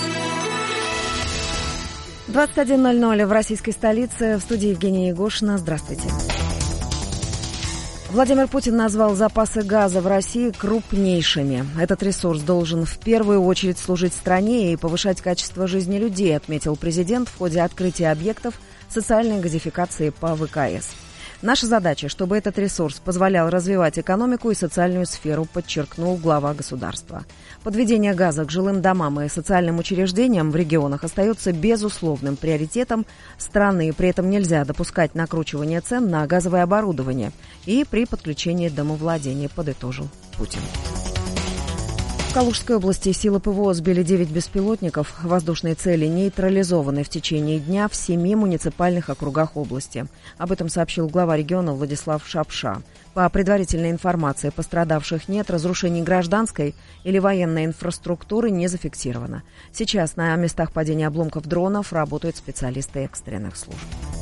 21:00 в российской столице. В студии Евгения Егошина. Здравствуйте. Владимир Путин назвал запасы газа в России крупнейшими. Этот ресурс должен в первую очередь служить стране и повышать качество жизни людей, отметил президент в ходе открытия объектов социальной газификации по ВКС. Наша задача, чтобы этот ресурс позволял развивать экономику и социальную сферу, подчеркнул глава государства. Подведение газа к жилым домам и социальным учреждениям в регионах остается безусловным приоритетом страны, и при этом нельзя допускать накручивание цен на газовое оборудование и при подключении домовладения, подытожил Путин. В Калужской области силы ПВО сбили 9 беспилотников. Воздушные цели нейтрализованы в течение дня в 7 муниципальных округах области. Об этом сообщил глава региона Владислав Шапша. По предварительной информации, пострадавших нет, разрушений гражданской или военной инфраструктуры не зафиксировано. Сейчас на местах падения обломков дронов работают специалисты экстренных служб.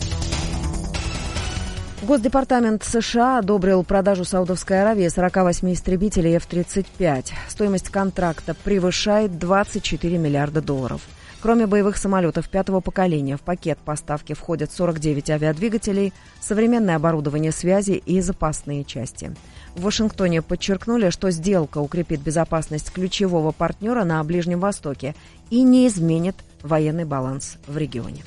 Госдепартамент США одобрил продажу Саудовской Аравии 48 истребителей F-35. Стоимость контракта превышает $24 миллиарда. Кроме боевых самолетов пятого поколения, в пакет поставки входят 49 авиадвигателей, современное оборудование связи и запасные части. В Вашингтоне подчеркнули, что сделка укрепит безопасность ключевого партнера на Ближнем Востоке и не изменит военный баланс в регионе.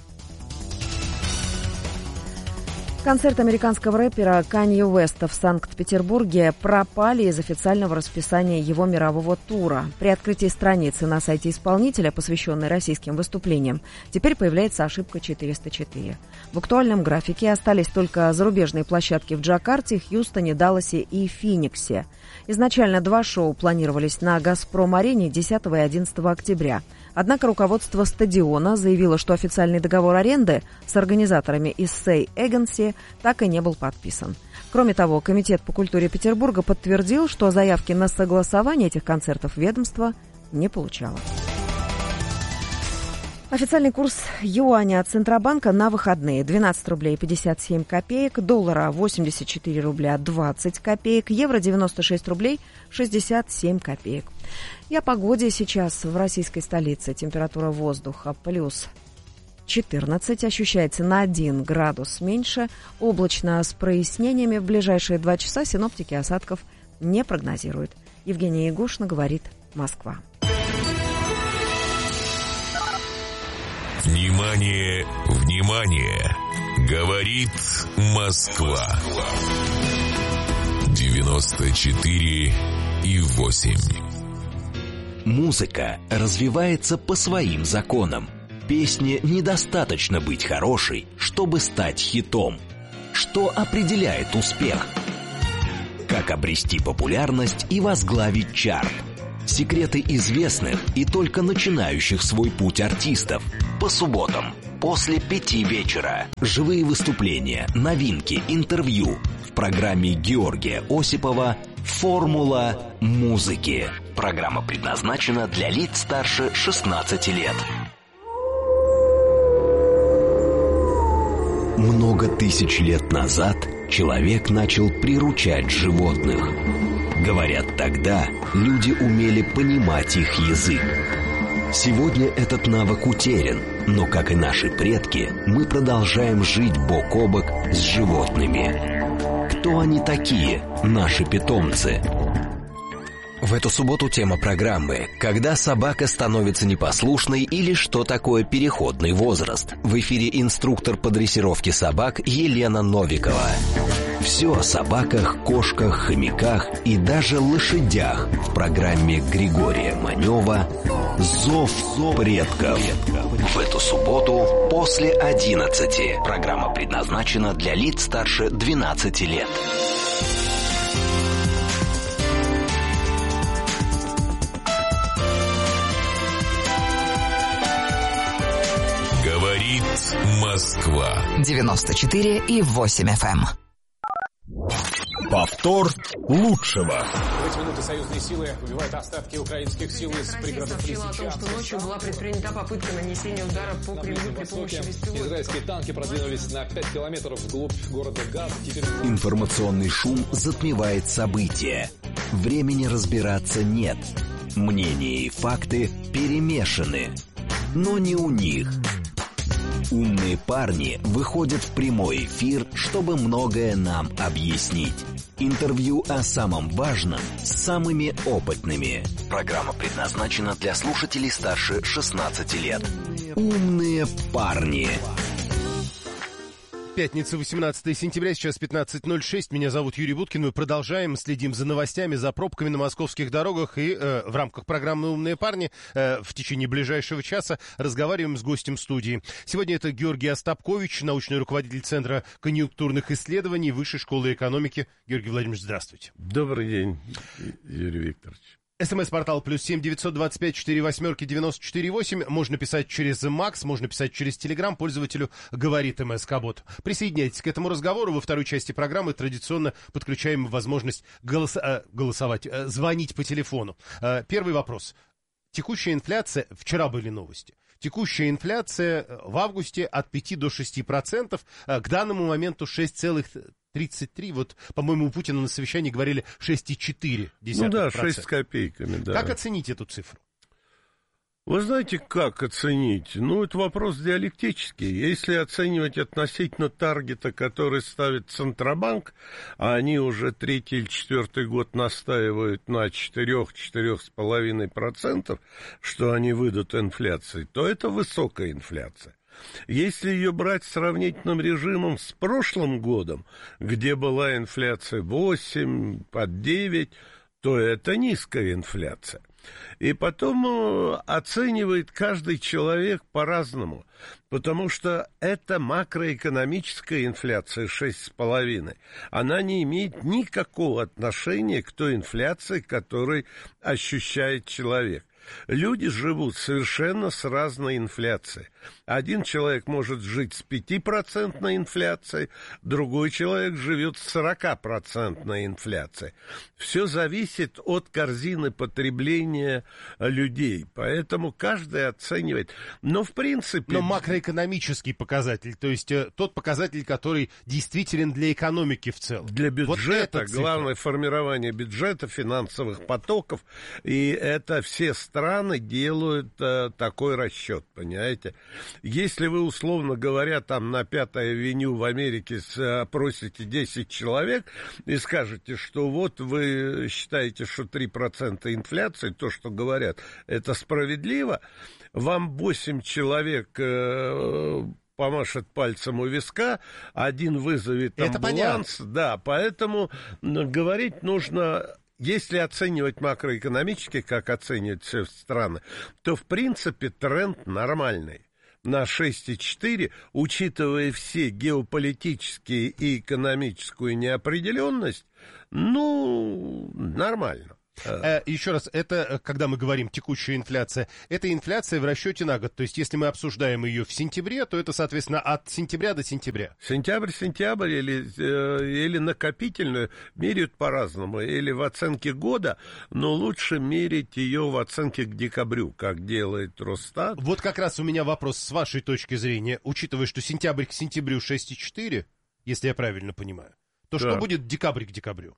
Концерт американского рэпера Канье Уэста в Санкт-Петербурге пропали из официального расписания его мирового тура. При открытии страницы на сайте исполнителя, посвященной российским выступлениям, теперь появляется ошибка 404. В актуальном графике остались только зарубежные площадки в Джакарте, Хьюстоне, Далласе и Финиксе. Изначально 2 шоу планировались на «Газпром-арене» 10 и 11 октября. Однако руководство стадиона заявило, что официальный договор аренды с организаторами из Say Agency так и не был подписан. Кроме того, Комитет по культуре Петербурга подтвердил, что заявки на согласование этих концертов ведомство не получало. Официальный курс юаня от Центробанка на выходные: 12 рублей 57 копеек, доллара 84 рубля 20 копеек, евро 96 рублей 67 копеек. И о погоде сейчас в российской столице. Температура воздуха плюс 14, ощущается на 1 градус меньше, облачно с прояснениями. В ближайшие 2 часа синоптики осадков не прогнозируют. Евгения Егошина, говорит Москва. Внимание, внимание! Говорит Москва. 94,8. Музыка развивается по своим законам. Песне недостаточно быть хорошей, чтобы стать хитом. Что определяет успех? Как обрести популярность и возглавить чарт? Секреты известных и только начинающих свой путь артистов. По субботам после 5 вечера. Живые выступления, новинки, интервью. В программе Георгия Осипова «Формула музыки». Программа предназначена для лиц старше 16 лет. Много тысяч лет назад человек начал приручать животных. Говорят, тогда люди умели понимать их язык. Сегодня этот навык утерян, но, как и наши предки, мы продолжаем жить бок о бок с животными. Кто они такие, наши питомцы? В эту субботу тема программы «Когда собака становится непослушной» или «Что такое переходный возраст?». В эфире инструктор по дрессировке собак Елена Новикова. Все о собаках, кошках, хомяках и даже лошадях в программе Григория Манева «Зов предков». В эту субботу после 11. Программа предназначена для лиц старше 12 лет. Говорит Москва. 94,8 FM. Повтор лучшего. В эти минуты союзные силы выбивают остатки украинских сил из пригородов Лисичанска. Что ночью была предпринята попытка нанесения удара по Кремлю при помощи беспилотников. Израильские танки продвинулись на 5 километров вглубь города Газ. Информационный шум затмевает события. Времени разбираться нет. Мнения и факты перемешаны. Но не у них. Умные парни выходят в прямой эфир, чтобы многое нам объяснить. Интервью о самом важном с самыми опытными. Программа предназначена для слушателей старше 16 лет. Умные парни. Пятница, 18 сентября, сейчас 15:06. Меня зовут Юрий Буткин. Мы продолжаем, следим за новостями, за пробками на московских дорогах. И в рамках программы «Умные парни» в течение ближайшего часа разговариваем с гостем студии. Сегодня это Георгий Остапкович, научный руководитель Центра конъюнктурных исследований Высшей школы экономики. Георгий Владимирович, здравствуйте. Добрый день, Юрий Викторович. СМС-портал +7 925 48 94 8. Можно писать через Макс, можно писать через Телеграм. Пользователю говорит МСК-бот. Присоединяйтесь к этому разговору. Во второй части программы традиционно подключаем возможность голосовать, звонить по телефону. Первый вопрос. Текущая инфляция, вчера были новости. Текущая инфляция в августе от 5 до 6%, к данному моменту 6,33. Вот, по-моему, у Путина на совещании говорили 6,4%. Ну да, 6 с копейками, да. Как оценить эту цифру? Вы знаете, как оценить? Ну, это вопрос диалектический. Если оценивать относительно таргета, который ставит Центробанк, а они уже 3-й или 4-й год настаивают на 4-4,5%, что они выйдут инфляцией, то это высокая инфляция. Если ее брать сравнительным режимом с прошлым годом, где была инфляция 8, под 9, то это низкая инфляция. И потом оценивает каждый человек по-разному, потому что это макроэкономическая инфляция 6,5. Она не имеет никакого отношения к той инфляции, которую ощущает человек. Люди живут совершенно с разной инфляцией. Один человек может жить с 5% инфляцией, другой человек живет с 40% инфляцией. Все зависит от корзины потребления людей, поэтому каждый оценивает. Но в принципе... Но макроэкономический показатель, то есть тот показатель, который действителен для экономики в целом. Для бюджета, вот главное формирование бюджета, финансовых потоков, и это все страны делают такой расчет, понимаете? Если вы, условно говоря, там на 5-й авеню в Америке опросите 10 человек и скажете, что вот вы считаете, что 3% инфляции, то, что говорят, это справедливо, вам 8 человек помашет пальцем у виска, один вызовет амбуланс. Да, поэтому говорить нужно... Если оценивать макроэкономически, как оценивают все страны, то, в принципе, тренд нормальный. На 6,4, учитывая все геополитические и экономическую неопределенность, нормально. Еще раз, это, когда мы говорим текущая инфляция, это инфляция в расчете на год. То есть, если мы обсуждаем ее в сентябре, то это, соответственно, от сентября до сентября. Сентябрь или накопительную меряют по-разному. Или в оценке года, но лучше мерить ее в оценке к декабрю, как делает Росстат. Вот как раз у меня вопрос с вашей точки зрения. Учитывая, что сентябрь к сентябрю 6,4, если я правильно понимаю, то что будет декабрь к декабрю?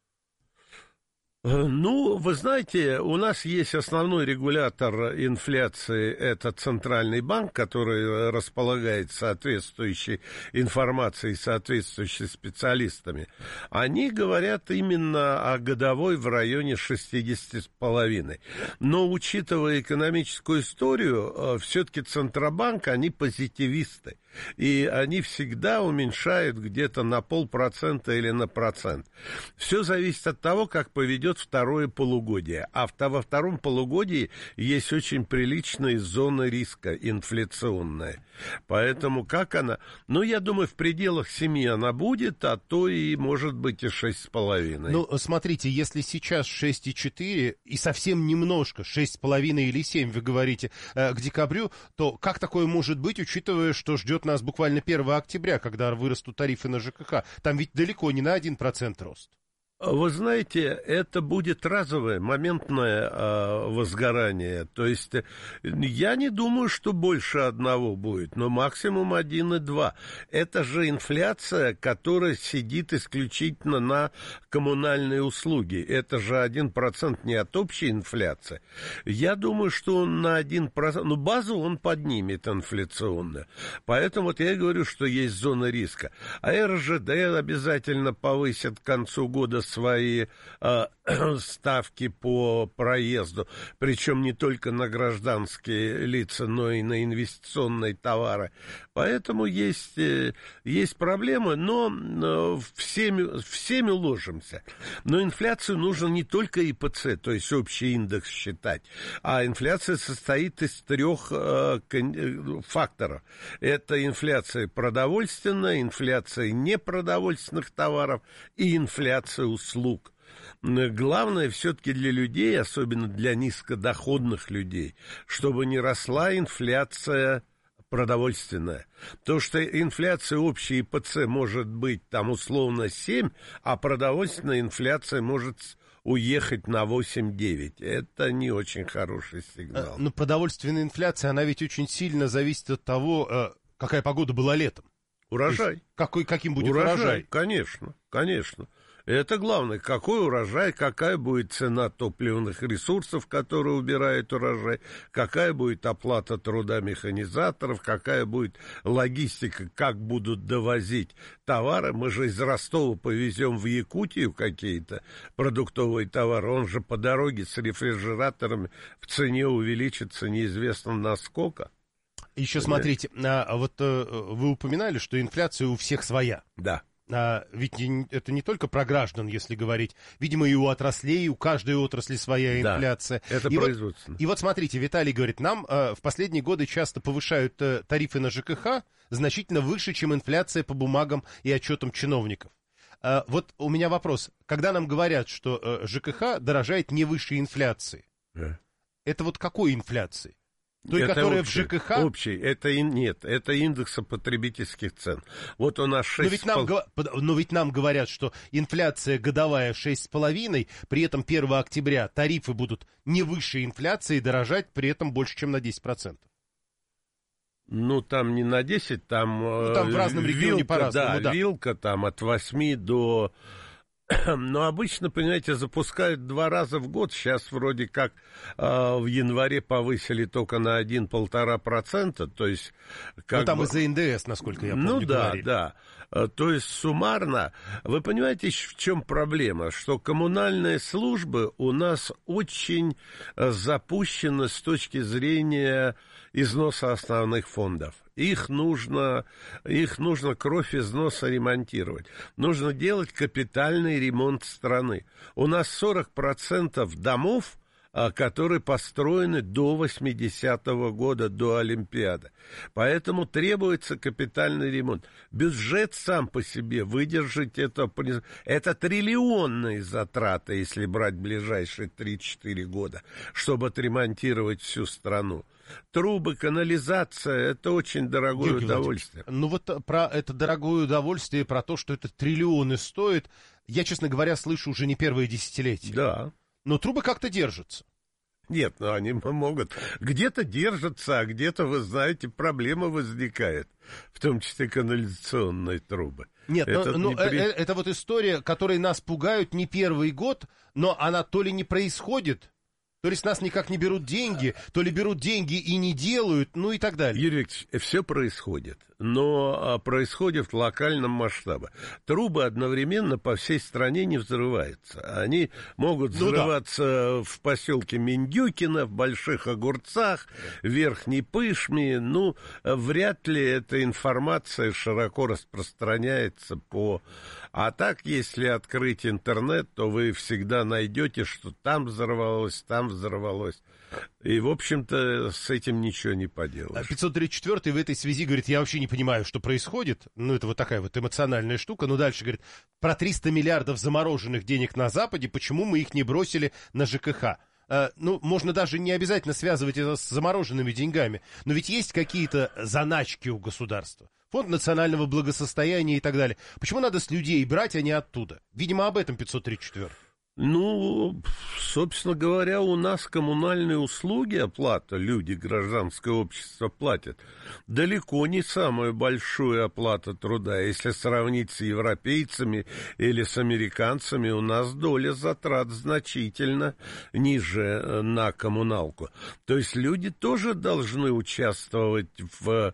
Вы знаете, у нас есть основной регулятор инфляции, это Центральный банк, который располагает соответствующей информацией, соответствующими специалистами. Они говорят именно о годовой в районе 60,5. Но, учитывая экономическую историю, все-таки Центробанк, они позитивисты. И они всегда уменьшают где-то на 0,5% или на 1%. Все зависит от того, как поведет второе полугодие. А во втором полугодии есть очень приличная зона риска инфляционная. Поэтому как она... я думаю, в пределах 7 она будет, а то и может быть и 6,5. Смотрите, если сейчас 6,4 и совсем немножко, 6,5 или 7, вы говорите, к декабрю, то как такое может быть, учитывая, что ждет нас буквально 1 октября, когда вырастут тарифы на ЖКХ? Там ведь далеко не на 1% рост. Вы знаете, это будет разовое, моментное возгорание. То есть я не думаю, что больше 1 будет, но максимум 1,2. Это же инфляция, которая сидит исключительно на коммунальные услуги. Это же 1% не от общей инфляции. Я думаю, что он на 1%, базу он поднимет инфляционно. Поэтому я и говорю, что есть зона риска. А РЖД обязательно повысит к концу года свои ставки по проезду, причем не только на гражданские лица, но и на инвестиционные товары. Поэтому есть проблемы, но всеми уложимся. Но инфляцию нужно не только ИПЦ, то есть общий индекс считать, а инфляция состоит из 3 факторов. Это инфляция продовольственная, инфляция непродовольственных товаров и инфляция услуг. Главное все-таки для людей, особенно для низкодоходных людей, чтобы не росла инфляция продовольственная. То, что инфляция общая ИПЦ может быть там условно 7, а продовольственная инфляция может уехать на 8-9. Это не очень хороший сигнал. Но продовольственная инфляция, она ведь очень сильно зависит от того, какая погода была летом. Урожай. Каким будет урожай? Конечно, конечно. Это главное, какой урожай, какая будет цена топливных ресурсов, которые убирают урожай, какая будет оплата труда механизаторов, какая будет логистика, как будут довозить товары. Мы же из Ростова повезем в Якутию какие-то продуктовые товары, он же по дороге с рефрижераторами в цене увеличится неизвестно насколько. Еще смотрите, вот вы упоминали, что инфляция у всех своя. Да. Ведь это не только про граждан, если говорить. Видимо, и у отраслей, у каждой отрасли своя инфляция. Да, это производственно. И вот смотрите, Виталий говорит, нам в последние годы часто повышают тарифы на ЖКХ значительно выше, чем инфляция по бумагам и отчетам чиновников. Вот у меня вопрос. Когда нам говорят, что ЖКХ дорожает не выше инфляции, это вот какой инфляции? Той, это которая общий, в ЖКХ? Общий. Это индекса потребительских цен. Вот у нас 6... Но ведь нам говорят, что инфляция годовая 6,5, при этом 1 октября тарифы будут не выше инфляции, дорожать при этом больше, чем на 10%. Там не на 10, там... там в разном регионе по-разному, да. Вилка там от 8 до... Но обычно, понимаете, запускают 2 раза в год. Сейчас вроде как в январе повысили только на 1-1,5%. То есть... там из-за НДС, насколько я помню, говорили. Да. То есть суммарно... Вы понимаете, в чем проблема? Что коммунальные службы у нас очень запущены с точки зрения износа основных фондов. Их нужно кровь из носа ремонтировать. Нужно делать капитальный ремонт страны. У нас 40% домов, которые построены до 80-го года, до Олимпиады. Поэтому требуется капитальный ремонт. Бюджет сам по себе выдержать это триллионные затраты, если брать ближайшие 3-4 года, чтобы отремонтировать всю страну. Трубы, канализация — это очень дорогое удовольствие. Ну вот про это дорогое удовольствие, про то, что это триллионы стоит, я, честно говоря, слышу уже не первые десятилетия. Да. Но трубы как-то держатся. Нет, ну они могут. Где-то держатся, а где-то, вы знаете, проблема возникает. В том числе канализационные трубы. Нет, это вот история, которой нас пугают не первый год, но она то ли не происходит, то ли с нас никак не берут деньги, то ли берут деньги и не делают, ну и так далее. Юрий Викторович, все происходит, но происходит в локальном масштабе. Трубы одновременно по всей стране не взрываются. Они могут взрываться в поселке Миндюкино, в Больших Огурцах, в Верхней Пышме. Ну, вряд ли эта информация широко распространяется по... А так, если открыть интернет, то вы всегда найдете, что там взорвалось, там взорвалось. И, в общем-то, с этим ничего не поделаешь. 534-й в этой связи говорит, я вообще не понимаю, что происходит. Ну, это вот такая вот эмоциональная штука. Но дальше говорит, про 300 миллиардов замороженных денег на Западе, почему мы их не бросили на ЖКХ? Ну, можно даже не обязательно связывать это с замороженными деньгами. Но ведь есть какие-то заначки у государства. Фонд национального благосостояния и так далее. Почему надо с людей брать, а не оттуда? Видимо, об этом 534. Ну, собственно говоря, у нас коммунальные услуги, оплата, люди, гражданское общество платят, далеко не самую большую оплату труда. Если сравнить с европейцами или с американцами, у нас доля затрат значительно ниже на коммуналку. То есть люди тоже должны участвовать в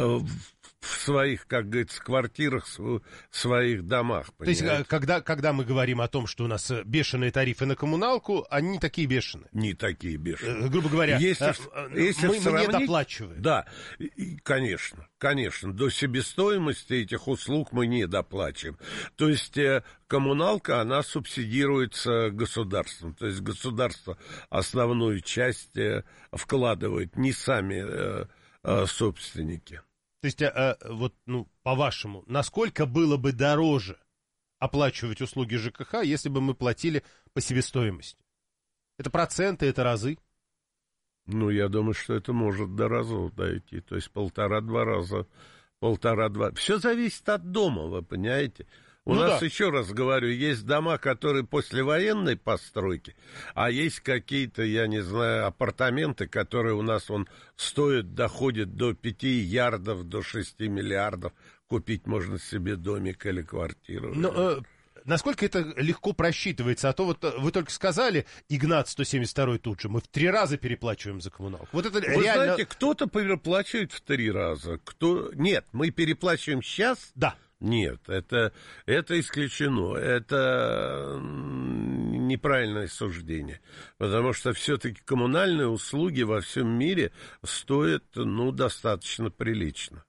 своих, как говорится, квартирах, в своих домах. Понимаете? То есть, когда мы говорим о том, что у нас бешеные тарифы на коммуналку, они не такие бешеные. Не такие бешеные. Грубо говоря, если мы не доплачиваем. Да, конечно, до себестоимости этих услуг мы не доплачиваем. То есть коммуналка, она субсидируется государством. То есть государство основную часть вкладывает, не сами собственники. То есть, вот, ну, по-вашему, насколько было бы дороже оплачивать услуги ЖКХ, если бы мы платили по себестоимости? Это проценты, это разы? Ну, я думаю, что это может до разов дойти. То есть 1,5-2 раза. 1,5-2. Все зависит от дома, вы понимаете? У нас, еще раз говорю, есть дома, которые послевоенной постройки, а есть какие-то, я не знаю, апартаменты, которые у нас стоят, доходят до 5 ярдов, до 6 миллиардов. Купить можно себе домик или квартиру. Но, насколько это легко просчитывается? А то вот вы только сказали, Игнат 172-й тут же, мы в 3 раза переплачиваем за коммуналку. Вот это вы реально... знаете, кто-то переплачивает в 3 раза. Нет, мы переплачиваем сейчас... Да. Нет, это исключено, это неправильное суждение, потому что все-таки коммунальные услуги во всем мире стоят, ну, достаточно прилично.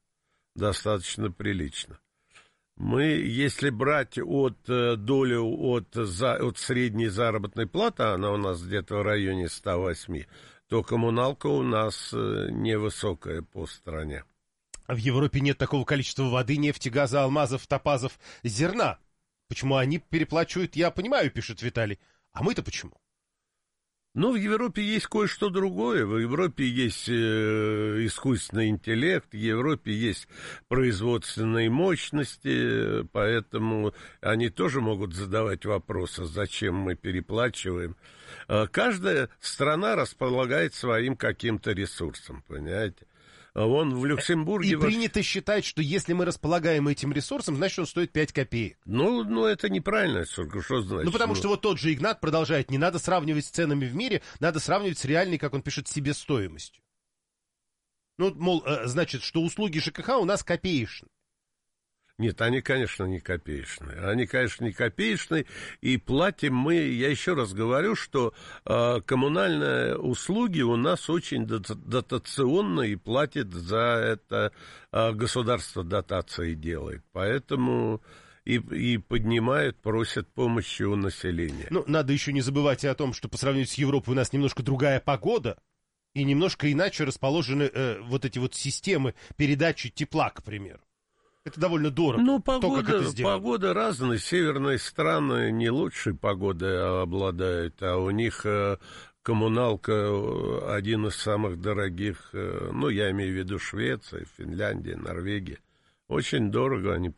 Мы, если брать долю от средней заработной платы, она у нас где-то в районе 108, то коммуналка у нас невысокая по стране. В Европе нет такого количества воды, нефти, газа, алмазов, топазов, зерна. Почему они переплачивают, я понимаю, пишет Виталий. А мы-то почему? Ну, в Европе есть кое-что другое. В Европе есть искусственный интеллект, в Европе есть производственные мощности, поэтому они тоже могут задавать вопросы, зачем мы переплачиваем. Каждая страна располагает своим каким-то ресурсом, понимаете? Вон в Люксембурге... И принято считать, что если мы располагаем этим ресурсом, значит, он стоит 5 копеек. Ну это неправильно, что значит? Ну, потому что вот тот же Игнат продолжает, не надо сравнивать с ценами в мире, надо сравнивать с реальной, как он пишет, себестоимостью. Ну, мол, значит, что услуги ЖКХ у нас копеечные. Нет, они, конечно, не копеечные. Они, конечно, не копеечные. И платим мы, я еще раз говорю, что коммунальные услуги у нас очень дотационные, и платит за это государство дотации делает. Поэтому и поднимают, просят помощи у населения. Ну, надо еще не забывать и о том, что по сравнению с Европой у нас немножко другая погода. И немножко иначе расположены вот эти вот системы передачи тепла, к примеру. Это довольно дорого. Ну, погода разная. Северные страны не лучшей погодой обладают, а у них коммуналка один из самых дорогих, ну, я имею в виду Швеция, Финляндия, Норвегия. Очень дорого они